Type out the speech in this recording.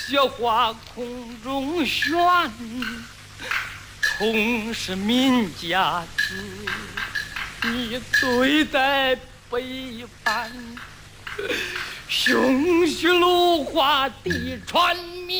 雪花空中悬，同是民家子，你对待北藩，兄婿如画地传。